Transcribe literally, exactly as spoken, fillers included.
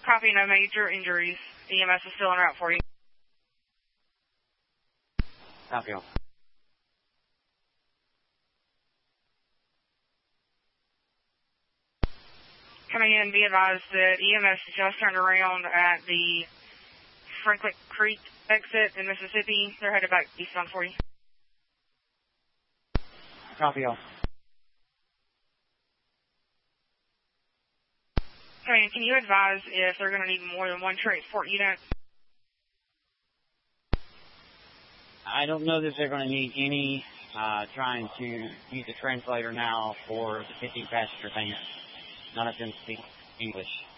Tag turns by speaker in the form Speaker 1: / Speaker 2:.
Speaker 1: Copy, no major injuries. E M S is still en route for you.
Speaker 2: Copy all.
Speaker 1: Coming in, be advised that E M S just turned around at the Franklin Creek exit in Mississippi. They're headed back eastbound for you.
Speaker 2: Copy all.
Speaker 1: Coming in, can you advise if they're going to need more than one transport unit?
Speaker 2: I don't know that they're going to need any. Uh, trying to use the translator now for the fifteen passenger van. None of them speak English.